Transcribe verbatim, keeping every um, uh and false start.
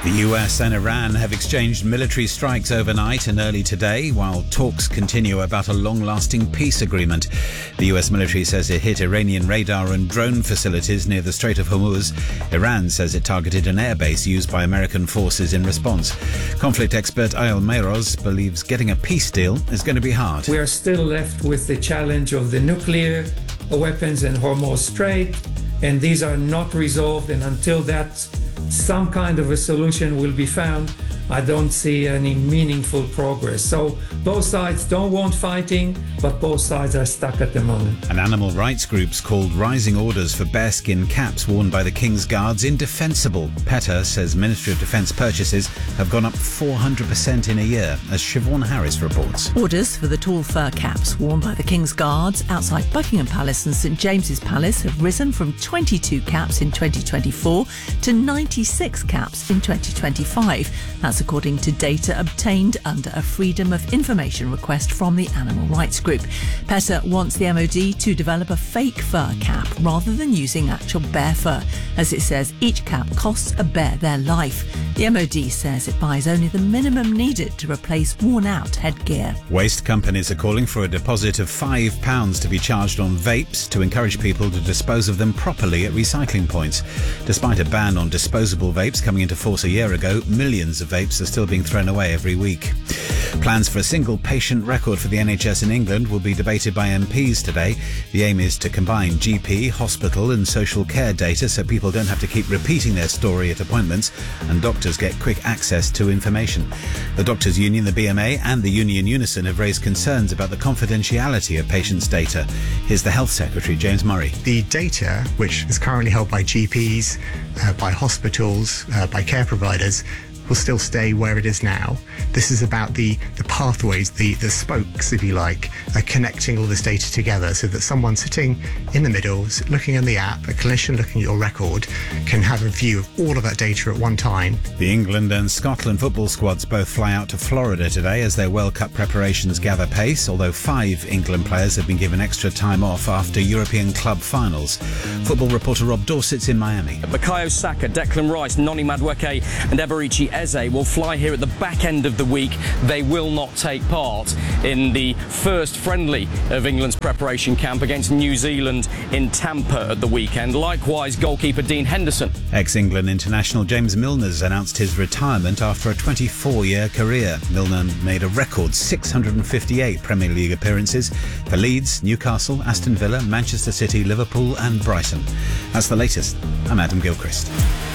The U S and Iran have exchanged military strikes overnight and early today, while talks continue about a long-lasting peace agreement. The U S military says it hit Iranian radar and drone facilities near the Strait of Hormuz. Iran says it targeted an airbase used by American forces in response. Conflict expert Ayel Meiros believes getting a peace deal is going to be hard. We are still left with the challenge of the nuclear weapons in Hormuz Strait, and these are not resolved, and until that some kind of a solution will be found, I don't see any meaningful progress. So both sides don't want fighting, but both sides are stuck at the moment. And animal rights groups called rising orders for bearskin caps worn by the King's Guards indefensible. PETA says Ministry of Defence purchases have gone up four hundred percent in a year, as Siobhan Harris reports. Orders for the tall fur caps worn by the King's Guards outside Buckingham Palace and St James's Palace have risen from twenty-two caps in twenty twenty-four to ninety-six caps in twenty twenty-five. That's according to data obtained under a Freedom of Information request from the animal rights group. PETA wants the M O D to develop a fake fur cap rather than using actual bear fur. As it says, each cap costs a bear their life. The M O D says it buys only the minimum needed to replace worn-out headgear. Waste companies are calling for a deposit of five pounds to be charged on vapes to encourage people to dispose of them properly at recycling points. Despite a ban on disposable vapes coming into force a year ago, millions of vapes are still being thrown away every week. Plans for a single patient record for the N H S in England will be debated by M Ps today. The aim is to combine G P, hospital and social care data so people don't have to keep repeating their story at appointments and doctors get quick access to information. The Doctors' Union, the B M A and the Union Unison have raised concerns about the confidentiality of patients' data. Here's the Health Secretary, James Murray. The data, which is currently held by G Ps, uh, by hospitals, uh, by care providers, will still stay where it is now. This is about the, the pathways, the, the spokes, if you like, uh, connecting all this data together so that someone sitting in the middle, looking in the app, a clinician looking at your record, can have a view of all of that data at one time. The England and Scotland football squads both fly out to Florida today as their World Cup preparations gather pace, although five England players have been given extra time off after European club finals. Football reporter Rob Dorsett's in Miami. Bukayo Saka, Declan Rice, Noni Madueke and Eberichi Eze will fly here at the back end of the week. They will not take part in the first friendly of England's preparation camp against New Zealand in Tampa at the weekend. Likewise, goalkeeper Dean Henderson. Ex-England international James Milner's announced his retirement after a twenty-four-year career. Milner made a record six hundred fifty-eight Premier League appearances for Leeds, Newcastle, Aston Villa, Manchester City, Liverpool and Brighton. That's the latest. I'm Adam Gilchrist.